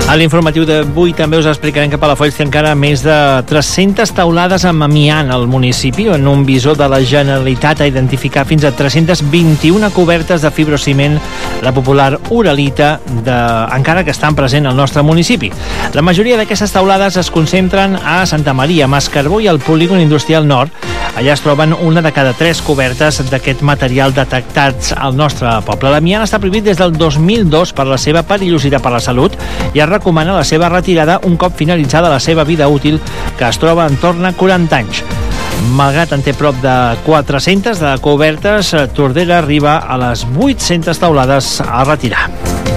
A l'informatiu d'avui també us explicarem que Palafolls té encara més de 300 teulades amb amiant al municipi. En un visor de la Generalitat ha identificat fins a 321 cobertes de fibrociment, la popular uralita, encara que estan present al nostre municipi. La majoria d'aquestes teulades es concentren a Santa Maria, Mascarbó i al Polígon Industrial Nord. Allà es troben una de cada 3 cobertes d'aquest material detectats al nostre poble. L'amiant està prohibit des del 2002 per la seva perillositat per la salut i es recomana la seva retirada un cop finalitzada la seva vida útil, que es troba en torn a 40 anys. Malgrat en té prop de 400 de cobertes, Tordera arriba a les 800 teulades a retirar.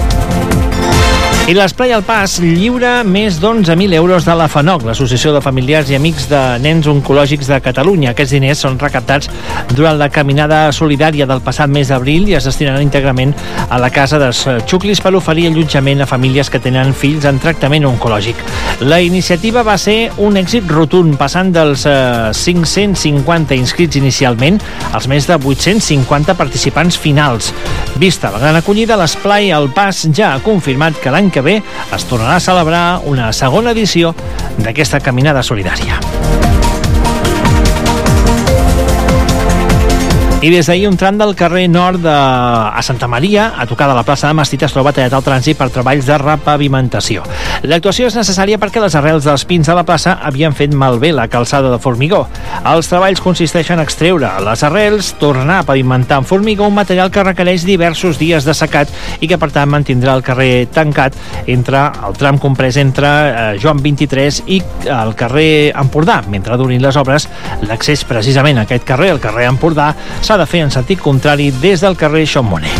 I l'Esplai al Pas lliura més d'11.000 euros de la FANOC, l'Associació de Familiars i Amics de Nens Oncològics de Catalunya. Aquests diners són recaptats durant la caminada solidària del passat mes d'abril i es destinaran íntegrament a la Casa dels Xuclis per oferir allotjament a famílies que tenen fills en tractament oncològic. La iniciativa va ser un èxit rotund, passant dels 550 inscrits inicialment als més de 850 participants finals. Vista la gran acollida, l'Esplai al Pas ja ha confirmat que l'any que ve es tornarà a celebrar una segona edició d'aquesta caminada solidària. I des d'ahir un tram del carrer nord a Santa Maria, a tocar de la plaça de Mastita, es troba tallat el trànsit per treballs de repavimentació. L'actuació és necessària perquè les arrels dels pins de la plaça havien fet malbé la calçada de formigó. Els treballs consisteixen a extreure les arrels, tornar a pavimentar amb formigó, un material que requereix diversos dies de secat i que per tant mantindrà el carrer tancat entre el tram comprès entre Joan 23 i el carrer Empordà. Mentre durin les obres, l'accés precisament a aquest carrer, el carrer Empordà, s'ha de fer en sentit contrari des del carrer Xampmoner.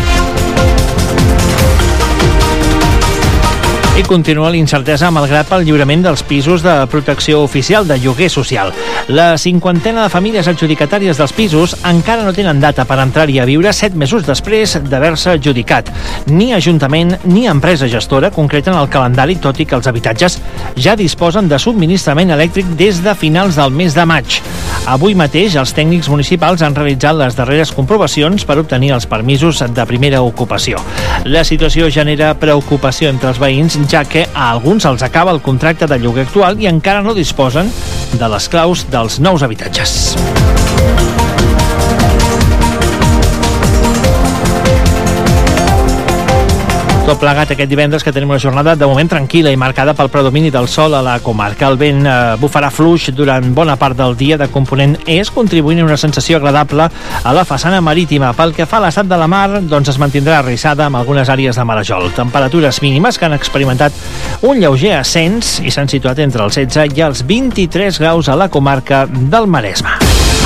I continua l'incertesa malgrat pel lliurament dels pisos de protecció oficial de lloguer social. La 50ena de famílies adjudicatàries dels pisos encara no tenen data per entrar-hi a viure 7 mesos després d'haver-se adjudicat. Ni Ajuntament ni empresa gestora concreten el calendari, tot i que els habitatges ja disposen de subministrament elèctric des de finals del mes de maig. Avui mateix els tècnics municipals han realitzat les darreres comprovacions per obtenir els permisos de primera ocupació. La situació genera preocupació entre els veïns, ja que a alguns els acaba el contracte de lloguer actual i encara no disposen de les claus dels nous habitatges. Tot plegat aquest divendres, que tenim una jornada de moment tranquil·la i marcada pel predomini del sol a la comarca. El vent bufarà fluix durant bona part del dia de component est, contribuint a una sensació agradable a la façana marítima. Pel que fa a l'estat de la mar, doncs es mantindrà arrissada amb algunes àrees de marejol. Temperatures mínimes que han experimentat un lleuger ascens i s'han situat entre els 16 i els 23 graus a la comarca del Maresme.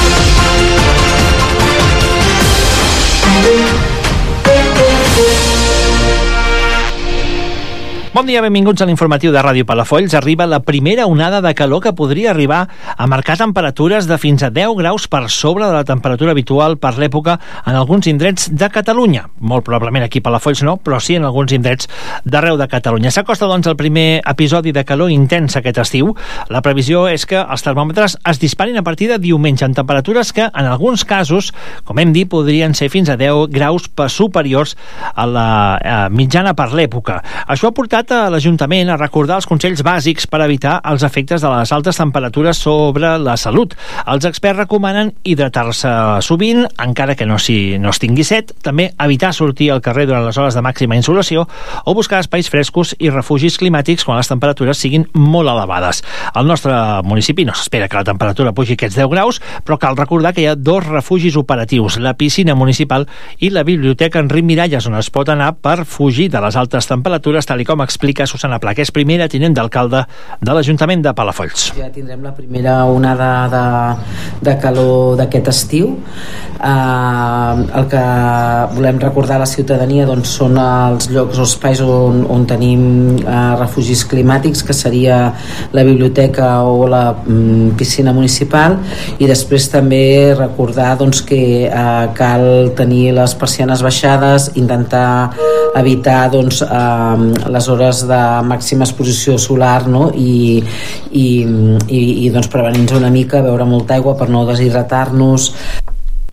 Bon dia, benvinguts a l'informatiu de Ràdio Palafolls. Arriba la primera onada de calor que podria arribar a marcar temperatures de fins a 10 graus per sobre de la temperatura habitual per l'època en alguns indrets de Catalunya. Molt probablement aquí a Palafolls no, però sí en alguns indrets d'arreu de Catalunya. S'acosta, doncs, el primer episodi de calor intens aquest estiu. La previsió és que els termòmetres es disparin a partir de diumenge en temperatures que, en alguns casos, com hem dit, podrien ser fins a 10 graus superiors a la mitjana per l'època. Això ha portat a l'Ajuntament a recordar els consells bàsics per evitar els efectes de les altes temperatures sobre la salut. Els experts recomanen hidratar-se sovint, encara que no es tingui set, també evitar sortir al carrer durant les hores de màxima insolació o buscar espais frescos i refugis climàtics quan les temperatures siguin molt elevades. Al nostre municipi no s'espera que la temperatura pugi aquests 10 graus, però cal recordar que hi ha 2 refugis operatius, la piscina municipal i la biblioteca Enric Miralles, on es pot anar per fugir de les altes temperatures, tal com explica Susana Pla, que és primera tinent d'alcalde de l'Ajuntament de Palafolls. Ja tindrem la primera onada de calor d'aquest estiu. El que volem recordar a la ciutadania, doncs, són els llocs o espais on tenim refugis climàtics, que seria la biblioteca o la piscina municipal, i després també recordar, doncs, que cal tenir les persianes baixades, intentar evitar, doncs, les hores de màxima exposició solar, no? i doncs prevenir-nos una mica, beure molta aigua per no deshidratar-nos.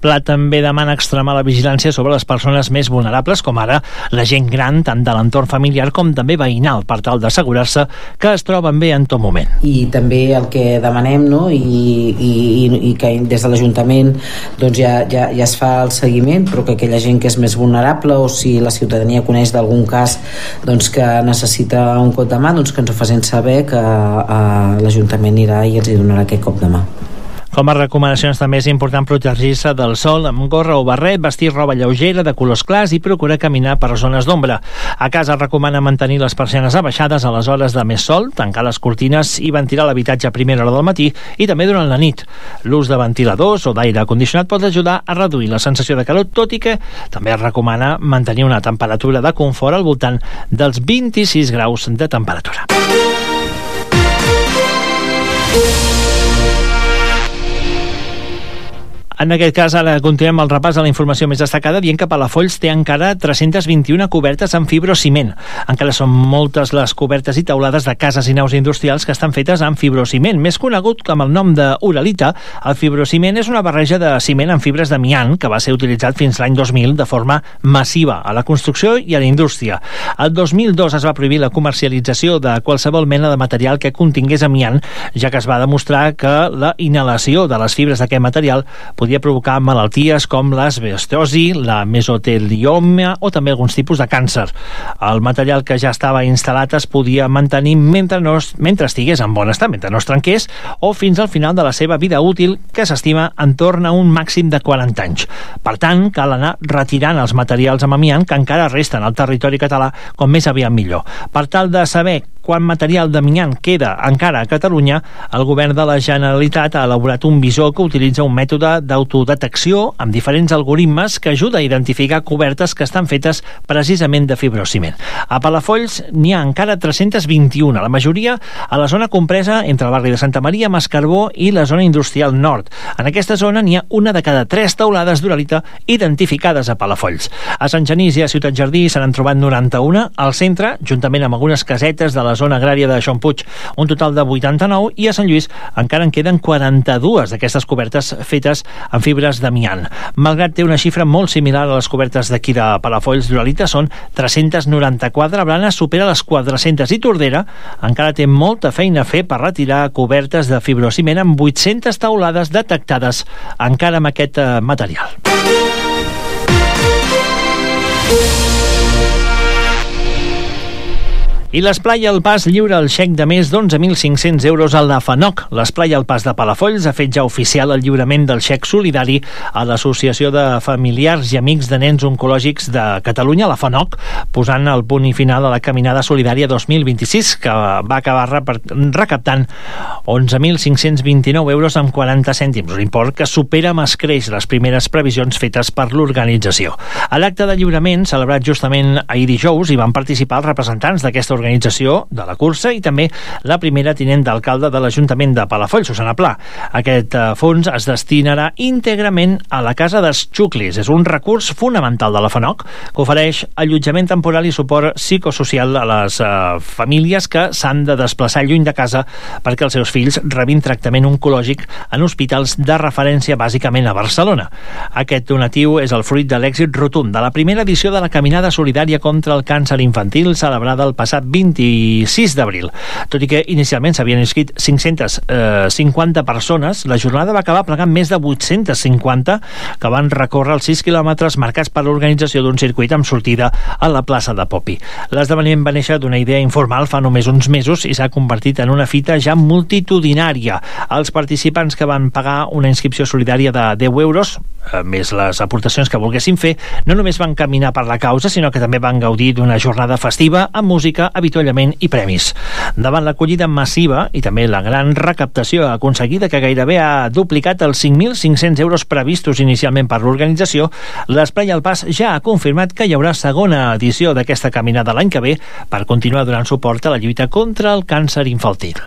Pla també demana extremar la vigilància sobre les persones més vulnerables, com ara la gent gran, tant de l'entorn familiar com també veïnal, per tal d'assegurar-se que es troben bé en tot moment. I també el que demanem, no? I que des de l'Ajuntament doncs ja es fa el seguiment, però que aquella gent que és més vulnerable, o si la ciutadania coneix d'algun cas doncs, que necessita un cop de mà, doncs que ens ho facin saber, que l'Ajuntament anirà i els hi donarà aquest cop de mà. Com a recomanacions també és important protegir-se del sol amb gorra o barret, vestir roba lleugera de colors clars i procurar caminar per zones d'ombra. A casa recomana mantenir les persianes abaixades a les hores de més sol, tancar les cortines i ventilar l'habitatge a primera hora del matí i també durant la nit. L'ús de ventiladors o d'aire condicionat pot ajudar a reduir la sensació de calor, tot i que també es recomana mantenir una temperatura de confort al voltant dels 26 graus de temperatura. En aquest cas, ara continuem el repàs de la informació més destacada, dient que Palafolls té encara 321 cobertes amb fibrociment. Encara són moltes les cobertes i teulades de cases i naus industrials que estan fetes amb fibrociment. Més conegut com el nom d'uralita, el fibrociment és una barreja de ciment amb fibres d'amiant que va ser utilitzat fins l'any 2000 de forma massiva a la construcció i a la indústria. El 2002 es va prohibir la comercialització de qualsevol mena de material que contingués amiant, ja que es va demostrar que la inhalació de les fibres d'aquest material podia provocar malalties com l'asbestosi, la mesotelioma o també alguns tipus de càncer. El material que ja estava instal·lat es podia mantenir mentre estigués en bon estat, mentre no es trenqués, o fins al final de la seva vida útil, que s'estima en torn a un màxim de 40 anys. Per tant, cal anar retirant els materials amb amiant que encara resten al territori català com més aviat millor. Per tal de saber quant material d'amiant queda encara a Catalunya, el govern de la Generalitat ha elaborat un visor que utilitza un mètode d'autodetecció amb diferents algoritmes que ajuda a identificar cobertes que estan fetes precisament de fibrociment. A Palafolls n'hi ha encara 321, la majoria a la zona compresa entre el barri de Santa Maria, Mascarbó i la zona industrial nord. En aquesta zona n'hi ha una de cada 3 teulades d'uralita identificades a Palafolls. A Sant Genís i a Ciutat Jardí se n'han trobat 91, al centre, juntament amb algunes casetes de la zona agrària de Xompuig, un total de 89, i a Sant Lluís encara en queden 42 d'aquestes cobertes fetes amb fibres d'amiant. Malgrat té una xifra molt similar a les cobertes d'aquí de Palafolls d'uralita, són 394, Blanes supera les 400 i Tordera encara té molta feina a fer per retirar cobertes de fibrociment amb 800 teulades detectades encara amb aquest material. I l'Esplai al Pas lliura el xec de més d'11.500 euros a la FANOC. L'Esplai al Pas de Palafolls ha fet ja oficial el lliurament del xec solidari a l'Associació de Familiars i Amics de Nens Oncològics de Catalunya, la FANOC, posant el punt i final a la Caminada Solidària 2026, que va acabar recaptant 11.529 euros amb 40 cèntims, un import que supera amb escreix les primeres previsions fetes per l'organització. A l'acte de lliurament, celebrat justament ahir dijous, hi van participar els representants d'aquesta organització de la cursa i també la primera tinent d'alcalde de l'Ajuntament de Palafolls, Susana Pla. Aquest fons es destinarà íntegrament a la Casa dels Xuclis. És un recurs fonamental de la FANOC que ofereix allotjament temporal i suport psicosocial a les famílies que s'han de desplaçar lluny de casa perquè els seus fills rebin tractament oncològic en hospitals de referència bàsicament a Barcelona. Aquest donatiu és el fruit de l'èxit rotund de la primera edició de la Caminada Solidària contra el Càncer Infantil celebrada el passat 26 d'abril. Tot i que inicialment s'havien inscrit 550 persones, la jornada va acabar plegant més de 850 que van recórrer els 6 quilòmetres marcats per l'organització d'un circuit amb sortida a la plaça de Popi. L'esdeveniment va néixer d'una idea informal fa només uns mesos i s'ha convertit en una fita ja multitudinària. Els participants que van pagar una inscripció solidària de 10 euros, més les aportacions que volguessin fer, no només van caminar per la causa, sinó que també van gaudir d'una jornada festiva amb música, avituallament i premis. Davant l'acollida massiva i també la gran recaptació aconseguida, que gairebé ha duplicat els 5.500 euros previstos inicialment per l'organització, l'Esplai al Pas ja ha confirmat que hi haurà segona edició d'aquesta caminada l'any que ve per continuar donant suport a la lluita contra el càncer infantil.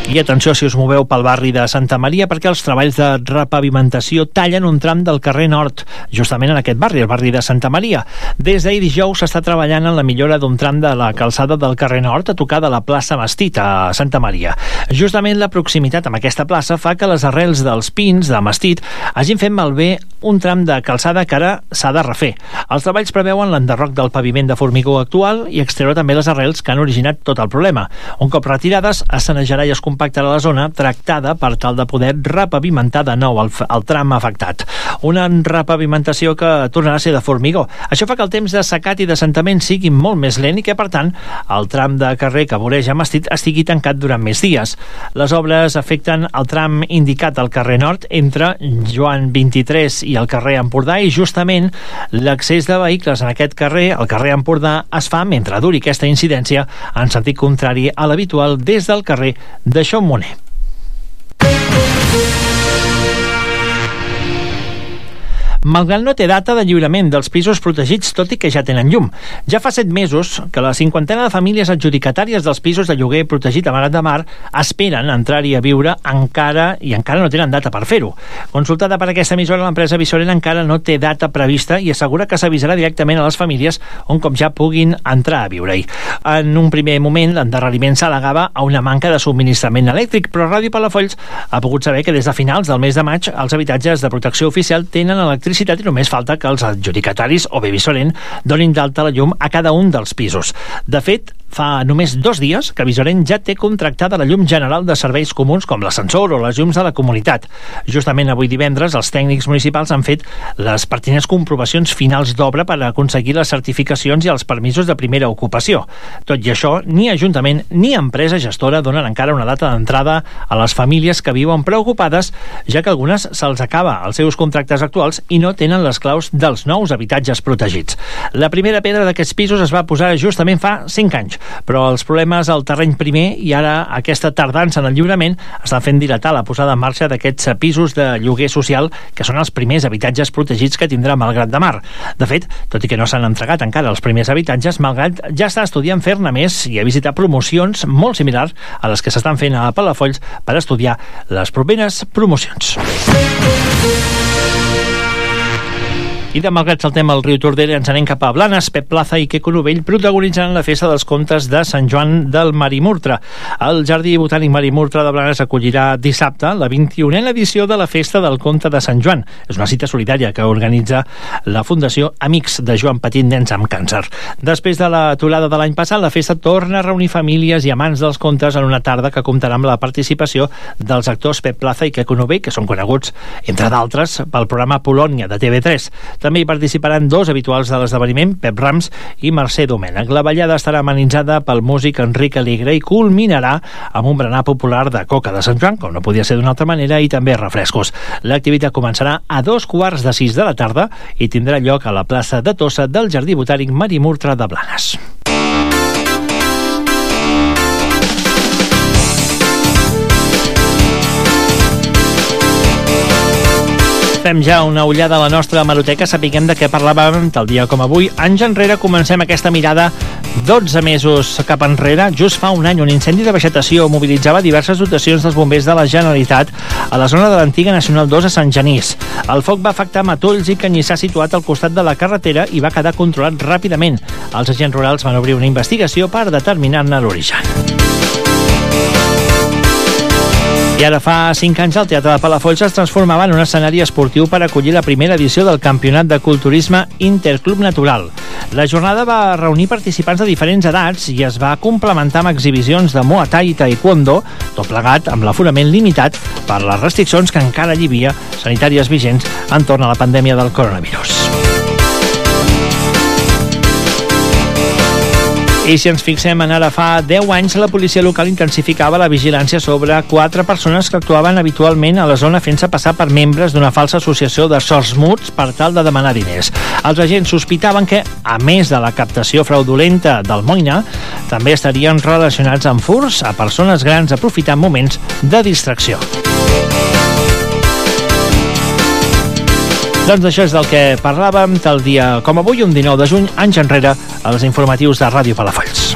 I atenció si us moveu pel barri de Santa Maria, perquè els treballs de repavimentació tallen un tram del carrer Nord, justament en aquest barri, el barri de Santa Maria. Des d'ahir dijous s'està treballant en la millora d'un tram de la calçada del carrer Nord a tocar de la plaça Mastit a Santa Maria. Justament la proximitat amb aquesta plaça fa que les arrels dels pins de Mastit hagin fet malbé un tram de calçada que ara s'ha de refer. Els treballs preveuen l'enderroc del paviment de formigó actual i extreure també les arrels que han originat tot el problema. Un cop retirades, es sanejarà i es compactarà la zona tractada per tal de poder repavimentar de nou el tram afectat. Una repavimentació que tornarà a ser de formigó. Això fa que el temps de secat i d'assentament sigui molt més lent i que, per tant, el tram de carrer que voreja Mastit estigui tancat durant més dies. Les obres afecten el tram indicat al carrer Nord entre Joan 23 i el carrer Empordà, i justament l'accés de vehicles en aquest carrer, el carrer Empordà, es fa mentre duri aquesta incidència en sentit contrari a l'habitual des del carrer de Chaumont. Malgrat no té data de lliurament dels pisos protegits, tot i que ja tenen llum. Ja fa 7 mesos que la cinquantena de famílies adjudicatàries dels pisos de lloguer protegit a Malgrat de Mar esperen entrar-hi a viure encara no tenen data per fer-ho. Consultada per aquesta emissora, l'empresa Visorent encara no té data prevista i assegura que s'avisarà directament a les famílies un cop ja puguin entrar a viure-hi. En un primer moment, l'endarreriment s'al·legava a una manca de subministrament elèctric, però Ràdio Palafolls ha pogut saber que des de finals del mes de maig els habitatges de protecció oficial tenen electricitat i només falta que els adjudicataris o bé Visorent donin d'alta la llum a cada un dels pisos. De fet, fa només 2 dies que Visorent ja té contractada la llum general de serveis comuns com l'ascensor o les llums de la comunitat. Justament avui divendres els tècnics municipals han fet les pertinents comprovacions finals d'obra per aconseguir les certificacions i els permisos de primera ocupació. Tot i això, ni Ajuntament ni empresa gestora donen encara una data d'entrada a les famílies que viuen preocupades, ja que algunes se'ls acaba els seus contractes actuals i no tenen les claus dels nous habitatges protegits. La primera pedra d'aquests pisos es va posar justament fa 5 anys, però els problemes al terreny primer i ara aquesta tardança en el lliurament estan fent dilatar la posada en marxa d'aquests pisos de lloguer social, que són els primers habitatges protegits que tindrà Malgrat de Mar. De fet, tot i que no s'han entregat encara els primers habitatges, Malgrat ja està estudiant fer-ne més i a visitar promocions molt similars a les que s'estan fent a Palafolls per estudiar les properes promocions. I de Malgrat saltem al riu Tordera, ens anem cap a Blanes. Pep Plaza i Queco Novell protagonitzaran la festa dels contes de Sant Joan del Marimurtre. El Jardí Botànic Marimurtre de Blanes acollirà dissabte la 21a edició de la Festa del Conte de Sant Joan. És una cita solidària que organitza la Fundació Amics de Joan Petit Nens amb Càncer. Després de l'aturada de l'any passat, la festa torna a reunir famílies i amants dels contes en una tarda que comptarà amb la participació dels actors Pep Plaza i Queco Novell, que són coneguts, entre d'altres, pel programa Polònia de TV3. També hi participaran 2 habituals de l'esdeveniment, Pep Rams i Mercè Domènech. La ballada estarà amenitzada pel músic Enric Alegre i culminarà amb un berenar popular de coca de Sant Joan, com no podia ser d'una altra manera, i també refrescos. L'activitat començarà a 5:45 de la tarda i tindrà lloc a la plaça de Tossa del Jardí Botànic Marimurtre de Blanes. Fem ja una ullada a la nostra hemeroteca, sapiguem de què parlàvem tal dia com avui. Anys enrere comencem aquesta mirada 12 mesos cap enrere. Just fa un any, un incendi de vegetació mobilitzava diverses dotacions dels bombers de la Generalitat a la zona de l'antiga Nacional 2 a Sant Genís. El foc va afectar matolls i canyissar situat al costat de la carretera i va quedar controlat ràpidament. Els agents rurals van obrir una investigació per determinar-ne l'origen. I ara fa 5 anys el Teatre de Palafolls es transformava en un escenari esportiu per acollir la primera edició del Campionat de Culturisme Interclub Natural. La jornada va reunir participants de diferents edats i es va complementar amb exhibicions de Muay Thai i Taekwondo, tot plegat amb l'aforament limitat per les restriccions que encara hi havia sanitàries vigents entorn a la pandèmia del coronavirus. I si ens fixem en ara fa 10 anys, la policia local intensificava la vigilància sobre 4 persones que actuaven habitualment a la zona fent-se passar per membres d'una falsa associació de sords-muts per tal de demanar diners. Els agents sospitaven que, a més de la captació fraudulenta d'almoina, també estarien relacionats amb furts a persones grans aprofitant moments de distracció. Doncs això és del que parlàvem tal dia com avui, un 19 de juny, anys enrere, als informatius de Ràdio Palafolls.